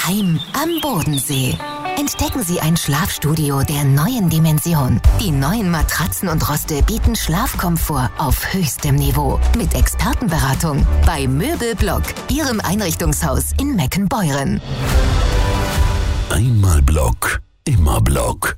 Heim am Bodensee. Entdecken Sie ein Schlafstudio der neuen Dimension. Die neuen Matratzen und Roste bieten Schlafkomfort auf höchstem Niveau. Mit Expertenberatung bei Möbelblock, Ihrem Einrichtungshaus in Meckenbeuren. Einmal Block, immer Block.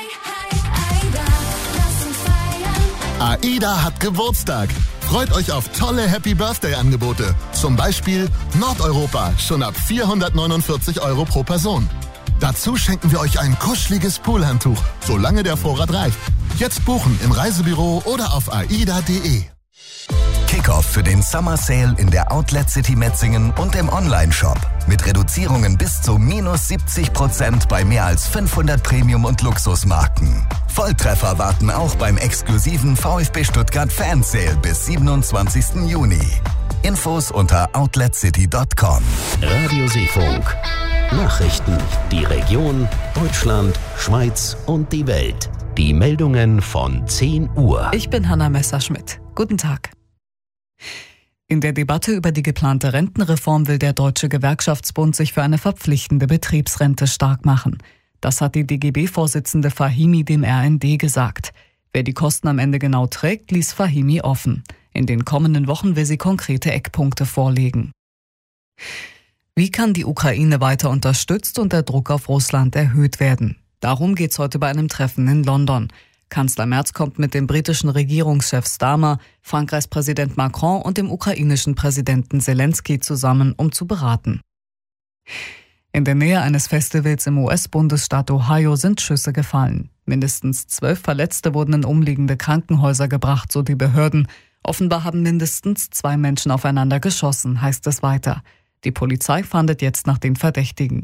AIDA hat Geburtstag. Freut euch auf tolle Happy-Birthday-Angebote. Zum Beispiel Nordeuropa, schon ab 449 € pro Person. Dazu schenken wir euch ein kuscheliges Poolhandtuch, solange der Vorrat reicht. Jetzt buchen im Reisebüro oder auf aida.de. Kickoff für den Summer Sale in der Outlet City Metzingen und im Online-Shop. Mit Reduzierungen bis zu -70% bei mehr als 500 Premium- und Luxusmarken. Volltreffer warten auch beim exklusiven VfB Stuttgart Fan Sale bis 27. Juni. Infos unter outletcity.com. Radio Seefunk. Nachrichten, die Region, Deutschland, Schweiz und die Welt. Die Meldungen von 10 Uhr. Ich bin Hanna Messerschmidt. Guten Tag. In der Debatte über die geplante Rentenreform will der Deutsche Gewerkschaftsbund sich für eine verpflichtende Betriebsrente stark machen. Das hat die DGB-Vorsitzende Fahimi dem RND gesagt. Wer die Kosten am Ende genau trägt, ließ Fahimi offen. In den kommenden Wochen will sie konkrete Eckpunkte vorlegen. Wie kann die Ukraine weiter unterstützt und der Druck auf Russland erhöht werden? Darum geht es heute bei einem Treffen in London. Kanzler Merz kommt mit dem britischen Regierungschef Starmer, Frankreichs Präsident Macron und dem ukrainischen Präsidenten Zelensky zusammen, um zu beraten. In der Nähe eines Festivals im US-Bundesstaat Ohio sind Schüsse gefallen. Mindestens 12 Verletzte wurden in umliegende Krankenhäuser gebracht, so die Behörden. Offenbar haben mindestens 2 Menschen aufeinander geschossen, heißt es weiter. Die Polizei fahndet jetzt nach den Verdächtigen.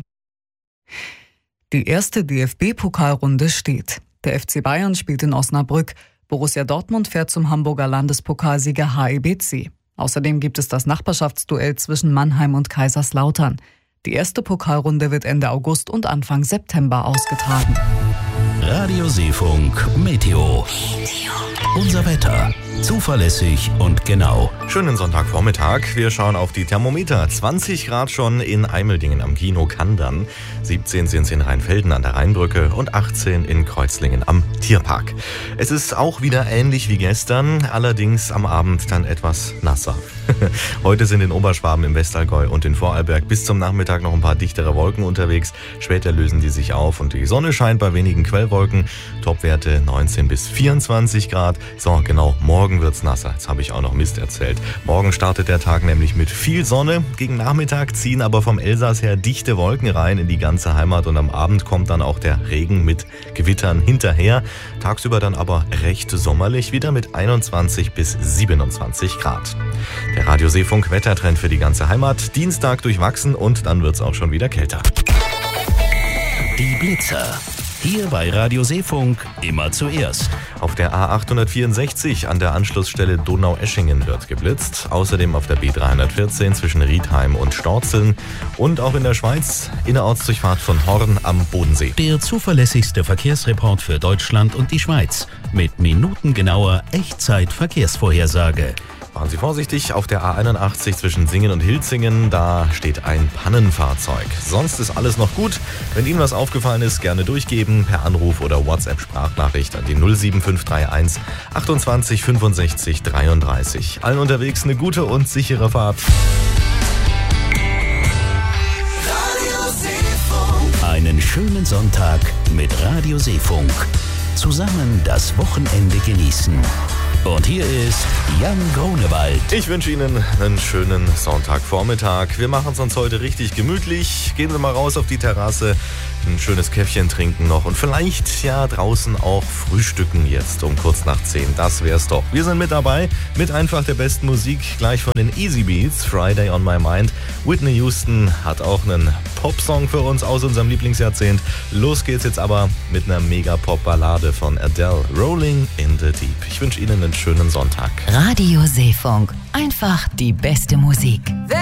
Die erste DFB-Pokalrunde steht. Der FC Bayern spielt in Osnabrück. Borussia Dortmund fährt zum Hamburger Landespokalsieger HEBC. Außerdem gibt es das Nachbarschaftsduell zwischen Mannheim und Kaiserslautern. Die erste Pokalrunde wird Ende August und Anfang September ausgetragen. Radio Seefunk Meteo. Unser Wetter. Zuverlässig und genau. Schönen Sonntagvormittag. Wir schauen auf die Thermometer. 20 Grad schon in Eimeldingen am Kino Kandern. 17 sind es in Rheinfelden an der Rheinbrücke und 18 in Kreuzlingen am Tierpark. Es ist auch wieder ähnlich wie gestern, allerdings am Abend dann etwas nasser. Heute sind in Oberschwaben, im Westallgäu und in Vorarlberg bis zum Nachmittag noch ein paar dichtere Wolken unterwegs. Später lösen die sich auf und die Sonne scheint bei wenigen Quellwolken. Topwerte 19 bis 24 Grad. So, genau, morgen wird's nasser. Jetzt habe ich auch noch Mist erzählt. Morgen startet der Tag nämlich mit viel Sonne. Gegen Nachmittag ziehen aber vom Elsass her dichte Wolken rein in die ganze Heimat und am Abend kommt dann auch der Regen mit Gewittern hinterher. Tagsüber dann aber recht sommerlich, wieder mit 21 bis 27 Grad. Der Radio Seefunk Wettertrend für die ganze Heimat. Dienstag durchwachsen und dann wird's auch schon wieder kälter. Die Blitzer. Hier bei Radio Seefunk immer zuerst. Auf der A864 an der Anschlussstelle Donaueschingen wird geblitzt. Außerdem auf der B314 zwischen Riedheim und Storzeln. Und auch in der Schweiz innerortsdurchfahrt von Horn am Bodensee. Der zuverlässigste Verkehrsreport für Deutschland und die Schweiz. Mit minutengenauer Echtzeit-Verkehrsvorhersage. Fahren Sie vorsichtig auf der A81 zwischen Singen und Hilzingen, da steht ein Pannenfahrzeug. Sonst ist alles noch gut. Wenn Ihnen was aufgefallen ist, gerne durchgeben per Anruf oder WhatsApp-Sprachnachricht an die 07531 28 65 33. Allen unterwegs eine gute und sichere Fahrt. Einen schönen Sonntag mit Radio Seefunk. Zusammen das Wochenende genießen. Und hier ist Jan Grunewald. Ich wünsche Ihnen einen schönen Sonntagvormittag. Wir machen es uns heute richtig gemütlich. Gehen Sie mal raus auf die Terrasse, ein schönes Käffchen trinken noch und vielleicht ja draußen auch frühstücken jetzt um kurz nach 10. Das wär's doch. Wir sind mit dabei mit einfach der besten Musik, gleich von den Easy Beats, Friday on My Mind. Whitney Houston hat auch einen Popsong für uns aus unserem Lieblingsjahrzehnt. Los geht's jetzt aber mit einer Mega-Pop-Ballade von Adele, Rolling in the Deep. Ich wünsche Ihnen einen schönen Sonntag. Radio Seefunk. Einfach die beste Musik.